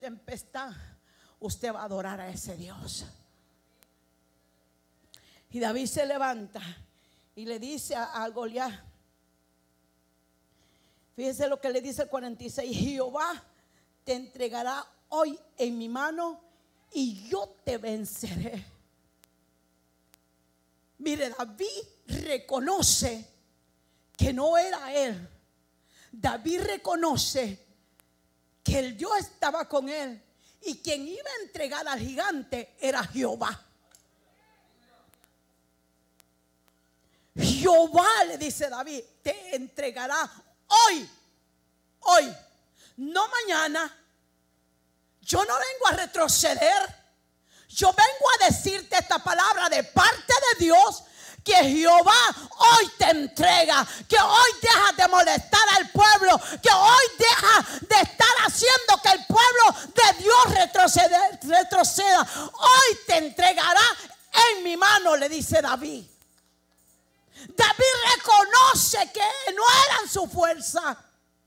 tempestad, usted va a adorar a ese Dios. Y David se levanta y le dice a Goliat, fíjese lo que le dice el 46: Jehová te entregará hoy en mi mano y yo te venceré. Mire, David reconoce que no era él. David reconoce que el Dios estaba con él y quien iba a entregar al gigante era Jehová. Jehová, le dice David, te entregará hoy, no mañana. Yo no vengo a retroceder. Yo vengo a decirte esta palabra de parte de Dios, que Jehová hoy te entrega, que hoy deja de molestar al pueblo, que hoy deja de estar haciendo que el pueblo de Dios retroceda. Hoy te entregará en mi mano, le dice David. David reconoce que no eran su fuerza.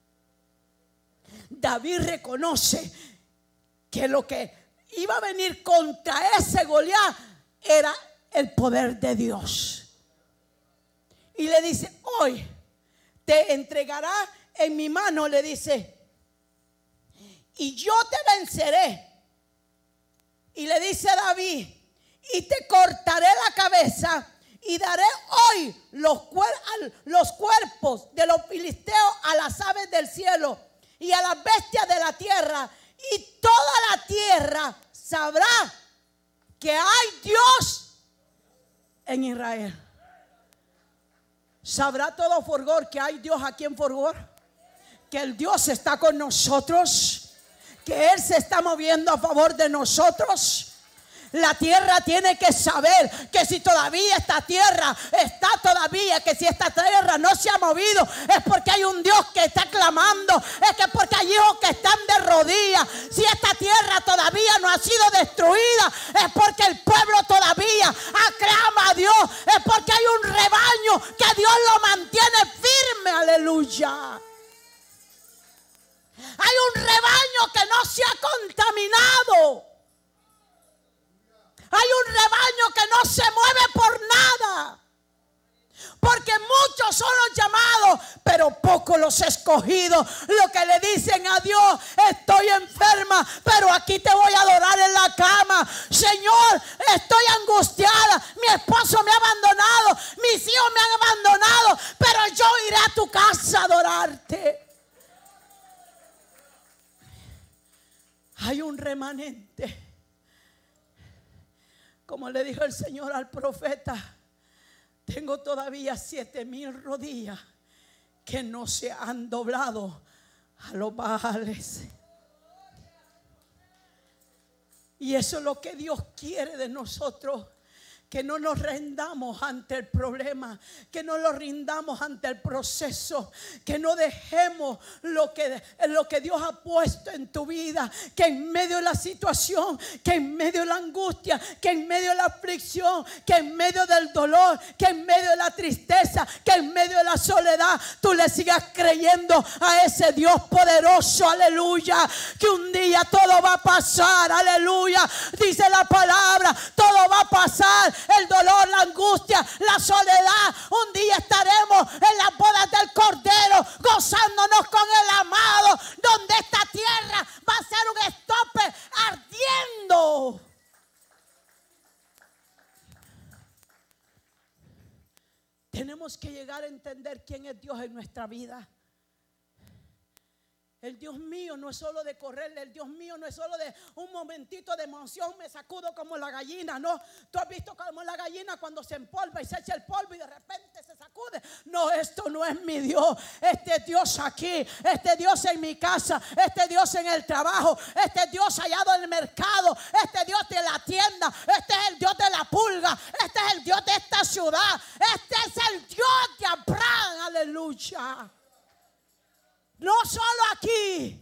David reconoce que lo que iba a venir contra ese Goliat era el poder de Dios. Y le dice, hoy te entregará en mi mano, le dice, y yo te venceré. Y le dice a David, y te cortaré la cabeza y daré hoy los cuerpos de los filisteos a las aves del cielo y a las bestias de la tierra, y toda la tierra sabrá que hay Dios en Israel. ¿Sabrá todo Forgor que hay Dios aquí en Forgor? Que el Dios está con nosotros, que Él se está moviendo a favor de nosotros. La tierra tiene que saber que si todavía esta tierra está todavía, que si esta tierra no se ha movido, es porque hay un Dios que está clamando, es que porque hay hijos que están de rodillas. Si esta tierra todavía no ha sido destruida, es porque el pueblo todavía aclama a Dios, es porque hay un rebaño que Dios lo mantiene firme, aleluya. Hay un rebaño que no se ha contaminado. Hay un rebaño que no se mueve por nada. Porque muchos son los llamados, pero pocos los escogidos. Lo que le dicen a Dios, estoy enferma, pero aquí te voy a adorar en la cama. Señor, estoy angustiada, mi esposo me ha abandonado, mis hijos me han abandonado, pero yo iré a tu casa a adorarte. Hay un remanente. Como le dijo el Señor al profeta, tengo todavía 7,000 rodillas que no se han doblado a los Baales. Y eso es lo que Dios quiere de nosotros. Que no nos rindamos ante el problema, que no nos rindamos ante el proceso, que no dejemos lo que Dios ha puesto en tu vida, que en medio de la situación, que en medio de la angustia, que en medio de la aflicción, que en medio del dolor, que en medio de la tristeza, que en medio de la soledad, tú le sigas creyendo a ese Dios poderoso, aleluya, que un día todo va a pasar, aleluya, dice la palabra, todo va a pasar. El dolor, la angustia, la soledad. Un día estaremos en las bodas del Cordero, gozándonos con el amado, donde esta tierra va a ser un estope ardiendo. Tenemos que llegar a entender quién es Dios en nuestra vida. El Dios mío no es solo de correrle, el Dios mío no es solo de un momentito de emoción, me sacudo como la gallina, no. Tú has visto como la gallina cuando se empolva y se echa el polvo y de repente se sacude. No, esto no es mi Dios. Este Dios aquí, este Dios en mi casa, este Dios en el trabajo, este Dios hallado en el mercado, este Dios de la tienda, este es el Dios de la pulga, este es el Dios de esta ciudad, este es el Dios de Abraham, aleluya. No solo aquí.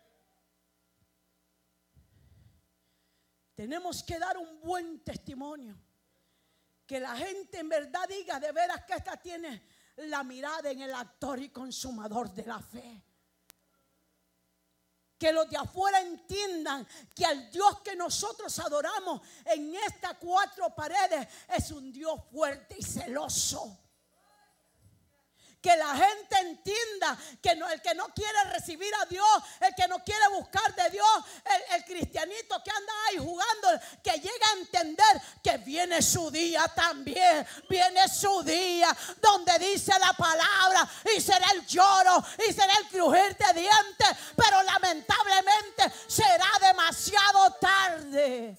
Tenemos que dar un buen testimonio. Que la gente en verdad diga de veras que esta tiene la mirada en el autor y consumador de la fe. Que los de afuera entiendan que el Dios que nosotros adoramos en estas cuatro paredes es un Dios fuerte y celoso. Que la gente entienda que el que no quiere recibir a Dios, el que no quiere buscar de Dios, el cristianito que anda ahí jugando, que llegue a entender que viene su día también. Viene su día donde dice la palabra y será el lloro y será el crujir de dientes, pero lamentablemente será demasiado tarde.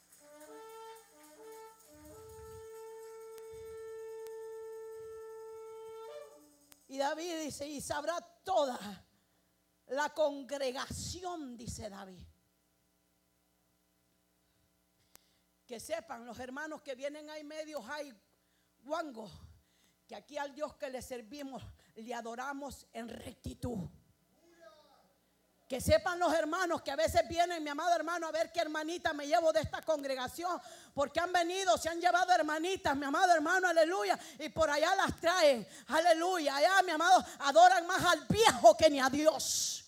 Y David dice, y sabrá toda la congregación, dice David. Que sepan los hermanos que vienen ahí medio hay guangos, que aquí al Dios que le servimos, le adoramos en rectitud. Que sepan los hermanos que a veces vienen, mi amado hermano, a ver qué hermanita me llevo de esta congregación. Porque han venido, se han llevado hermanitas, mi amado hermano, aleluya. Y por allá las traen, aleluya. Allá, mi amado, adoran más al viejo que ni a Dios.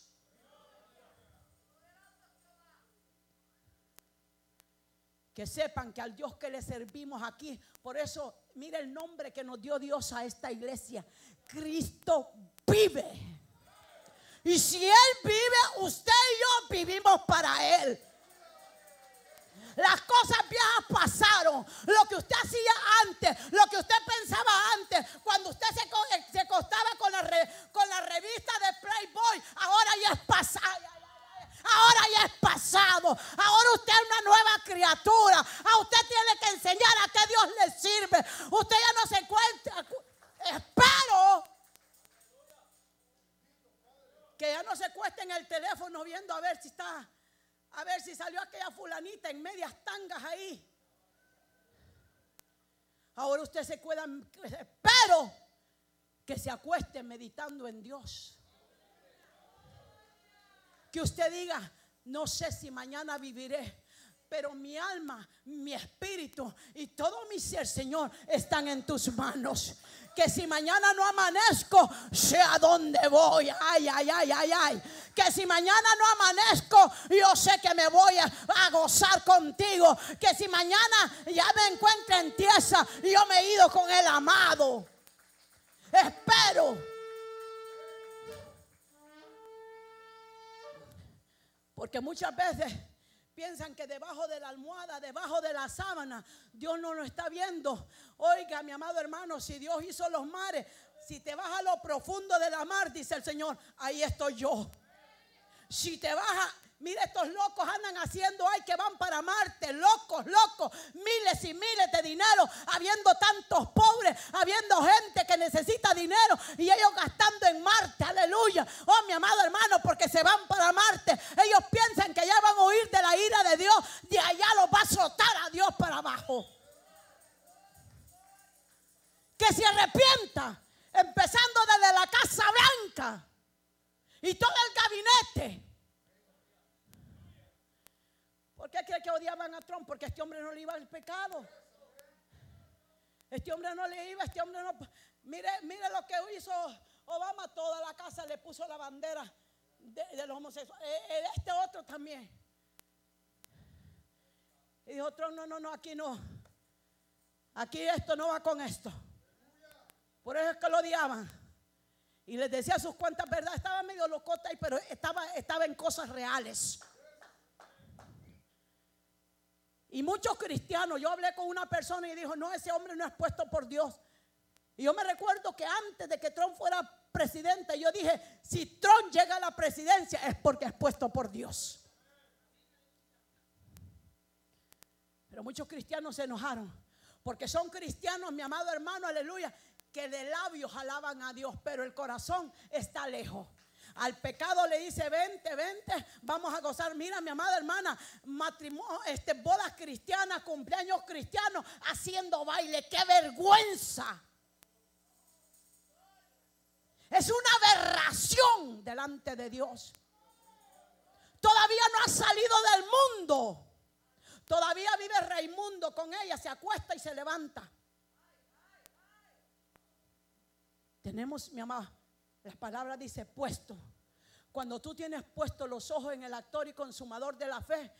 Que sepan que al Dios que le servimos aquí, por eso, mire el nombre que nos dio Dios a esta iglesia. Cristo vive. Y si Él vive, usted y yo vivimos para Él. Las cosas viejas pasaron. Lo que usted hacía antes, lo que usted pensaba antes, cuando usted se acostaba con la revista de Playboy, ahora ya es pasado. Ahora ya es pasado. Ahora usted es una nueva criatura. A usted tiene que enseñar a qué Dios le sirve. Usted ya no se encuentra. Espero que ya no se cueste en el teléfono viendo a ver si salió aquella fulanita en medias tangas ahí. Ahora usted se cuida, espero que se acueste meditando en Dios. Que usted diga, no sé si mañana viviré, pero mi alma, mi espíritu y todo mi ser, Señor, están en tus manos. Que si mañana no amanezco, sé a dónde voy. Ay, ay, ay, ay, ay. Que si mañana no amanezco, yo sé que me voy a gozar contigo. Que si mañana ya me encuentro en tiesa, yo me he ido con el amado. Espero. Porque muchas veces piensan que debajo de la almohada, debajo de la sábana, Dios no lo está viendo. Oiga, mi amado hermano, si Dios hizo los mares, si te vas a lo profundo de la mar, dice el Señor, ahí estoy yo. Si te vas a... Mira, estos locos andan haciendo, ay, que van para Marte, locos, miles y miles de dinero, habiendo tantos pobres, habiendo gente que necesita dinero y ellos gastando en Marte, aleluya. Oh, mi amado hermano, porque se van para Marte, ellos piensan que ya van a huir de la ira de Dios, de allá los va a azotar a Dios para abajo. Que se arrepienta, empezando desde la Casa Blanca y todo el gabinete. ¿Por qué cree que odiaban a Trump? Porque este hombre no le iba al pecado. Este hombre no le iba, este hombre no... Mire lo que hizo Obama, toda la casa le puso la bandera de los homosexuales. Este otro también. Y dijo Trump, no, aquí no. Aquí esto no va con esto. Por eso es que lo odiaban. Y les decía sus cuantas verdades. Estaba medio locota ahí, pero estaba en cosas reales. Y muchos cristianos, yo hablé con una persona y dijo, no, ese hombre no es puesto por Dios. Y yo me recuerdo que antes de que Trump fuera presidente, yo dije, si Trump llega a la presidencia es porque es puesto por Dios. Pero muchos cristianos se enojaron, porque son cristianos, mi amado hermano, aleluya, que de labios alaban a Dios, pero el corazón está lejos. Al pecado le dice, vente, vamos a gozar. Mira, mi amada hermana, matrimonio, bodas cristianas, cumpleaños cristianos, haciendo baile. ¡Qué vergüenza! Es una aberración delante de Dios. Todavía no ha salido del mundo. Todavía vive Raimundo con ella, se acuesta y se levanta. Tenemos, mi amada, las palabras dice puesto. Cuando tú tienes puestos los ojos en el autor y consumador de la fe,